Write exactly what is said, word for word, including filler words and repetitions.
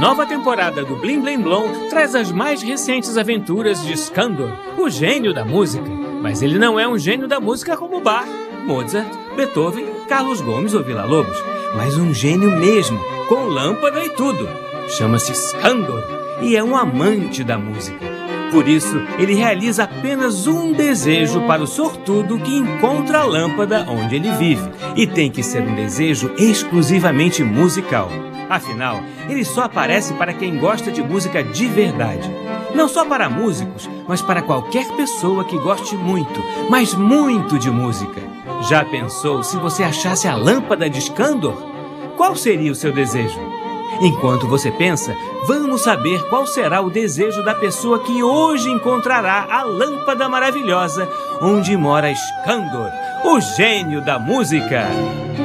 nova temporada do Blim Blim Blom traz as mais recentes aventuras de Skandor, o gênio da música. Mas ele não é um gênio da música como Bach, Mozart, Beethoven, Carlos Gomes ou Villa-Lobos, mas um gênio mesmo, com lâmpada e tudo. Chama-se Skandor e é um amante da música. Por isso, ele realiza apenas um desejo para o sortudo que encontra a lâmpada onde ele vive. E tem que ser um desejo exclusivamente musical. Afinal, ele só aparece para quem gosta de música de verdade. Não só para músicos, mas para qualquer pessoa que goste muito, mas muito de música. Já pensou se você achasse a lâmpada de Skandor? Qual seria o seu desejo? Enquanto você pensa, vamos saber qual será o desejo da pessoa que hoje encontrará a lâmpada maravilhosa onde mora Skandor, o gênio da música.